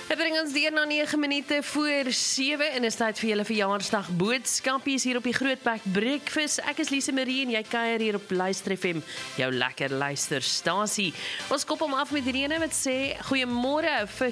Het bring ons deur na 9 minute voor 7 en is tyd vir julle verjaarsdag boodskapies hier op die Grootbek Breakfast. Ek is Lise Marie en jy kuier hier op Luister FM, jou lekker luisterstasie. Ons kop hom af met Irene wat sê goeiemôre vir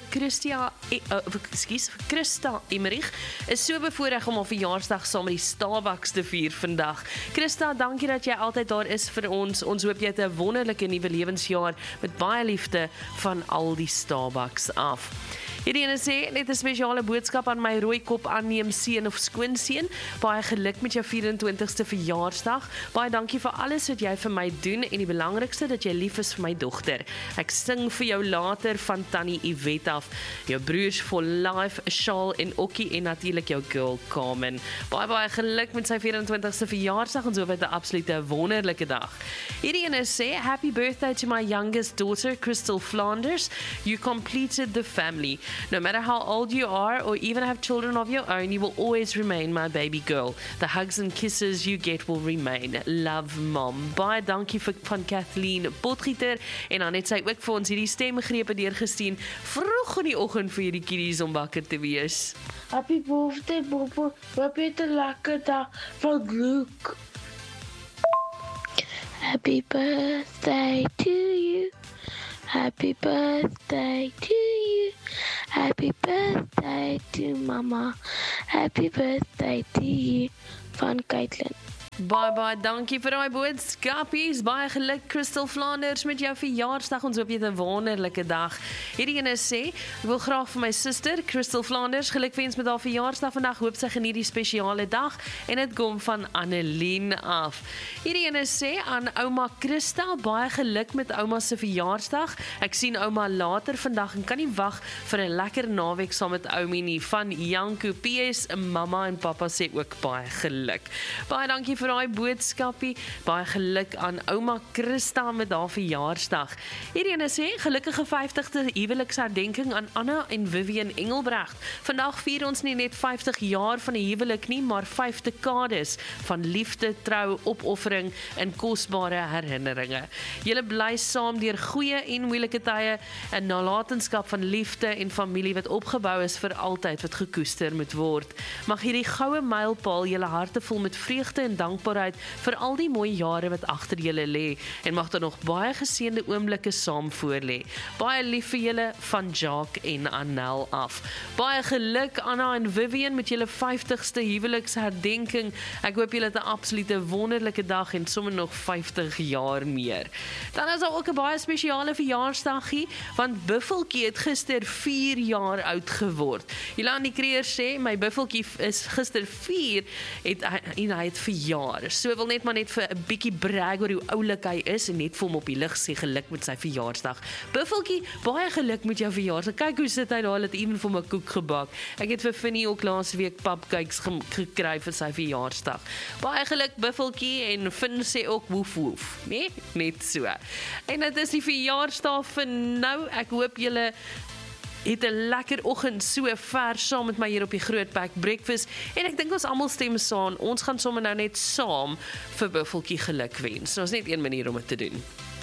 Christa Emmerich. Is so bevoorreg om haar verjaarsdag saam met die Starbucks te vier vandag. Christa, dankie dat jy altyd daar is vir ons. Ons hoop jy het 'n wonderlike nuwe lewensjaar met baie liefde van al die Starbucks af. Irene sê, net 'n spesiale boodskap aan my rooikop aanneem seun of skoonseun. Baie geluk met jou 24ste verjaarsdag. Baie dankie vir alles wat jy vir my doen en die belangrikste dat jy lief is vir my dogter. Ek sing vir jou later van Tannie Yvette af. Jou broers for life, Shaal en Okkie en natuurlik jou girl Carmen. Baie geluk met sy 24ste verjaarsdag en so met 'n absolute wonderlike dag. Irene sê, happy birthday to my youngest daughter, Crystal Flanders. You completed the family. No matter how old you are or even have children of your own, you will always remain my baby girl. The hugs and kisses you get will remain. Love, Mom. Baie dankie van Kathleen Potgieter en dan het sy ook vir ons hierdie stemgrepe deurgestuur vroeg in die oggend vir hierdie kiddies om wakker te wees. Happy birthday, Bobo. Hoop jy het 'n lekker dag van Luke. Happy birthday to you. Happy birthday to you. Happy birthday to Mama. Happy birthday to you. Van Caitlin. Baie dankie vir daai boodskapies. Baie geluk Crystal Flanders met jou verjaarsdag. Ons hoop jy het 'n wonderlike dag. Hierdie ene sê, ek wil graag vir my suster Crystal Flanders gelukwens met haar verjaarsdag vandag. Hoop sy geniet die spesiale dag en dit kom van Annelien af. Hierdie ene sê aan ouma Christa, baie geluk met ouma se verjaarsdag. Ek sien ouma later vandag en kan nie wag vir 'n lekker naweek saam met oumie nie. Van Janko PS, mamma en pappa sê ook baie geluk. Baie dankie vir daai boodskapie. Baie geluk aan ouma Christa met haar verjaarsdag. Hierdie sê gelukkige 50ste huweliksherdenking aan Anna en Vivian Engelbrecht. Vandag vier ons nie net 50 jaar van 'n huwelik nie, maar 5 dekades van liefde, trou, opoffering en kosbare herinneringe. Julle bly saam deur goeie en moeilike tye, 'n nalatenskap van liefde en familie wat opgebou is vir altyd, wat gekoester moet word. Mag hierdie goue mylpaal julle harte vul met vreugde en dankbaarheid vir al die mooi jare wat agter julle lê en mag daar nog baie geseënde oomblikke saam voor lê. Baie lief vir julle van Jacques en Annel af. Baie geluk Anna en Vivian met julle 50ste huweliksherdenking. Ek hoop julle het 'n absolute wonderlike dag en sommer nog 50 jaar meer. Dan is daar ook 'n baie spesiale verjaarsdagie want Buffeltjie het gister 4 jaar oud geword. Jolandi Kreer sê my Buffeltjie is gister 4 en hy het verjaar. So wil net vir 'n bietjie brag oor hoe oulik hy is en net vir hom op die lig sê geluk met sy verjaarsdag. Buffeltjie, baie geluk met jou verjaarsdag. Kyk hoe sit hy daar, het even vir my koek gebak. Ek het vir Finnie ook laasweek papcakes gekry vir sy verjaarsdag. Baie geluk Buffeltjie en Finn sê ook woef woef, nee? Net so. En dit is die verjaarsdag vir nou. Ek hoop julle het 'n lekker oggend so ver saam met my hier op die Grootbek Breakfast en ek dink ons almal stem saam. Ons gaan sommer nou net saam vir Buffeltjie geluk wens. Ons net een manier om dit te doen.